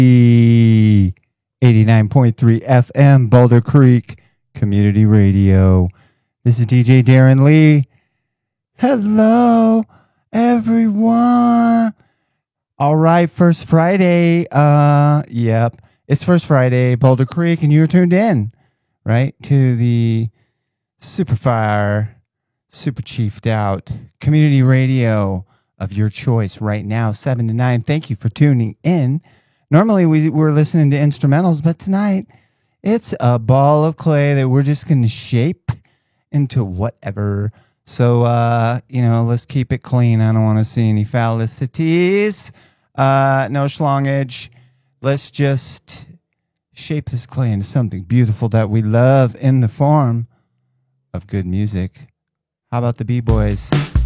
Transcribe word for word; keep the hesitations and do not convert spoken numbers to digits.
eighty-nine point three F M, Boulder Creek Community Radio. This is D J Darren Lee. Hello, everyone. All right, First Friday. Uh, yep, it's First Friday, Boulder Creek, and you're tuned in, right, to the Superfire, Super Chiefed Out Community Radio of your choice right now, seven to nine. Thank you for tuning in. Normally we, we're listening to instrumentals, but tonight it's a ball of clay that we're just going to shape into whatever. So, uh, you know, let's keep it clean. I don't want to see any phallicities, uh, no schlongage. Let's just shape this clay into something beautiful that we love in the form of good music. How about the B-Boys?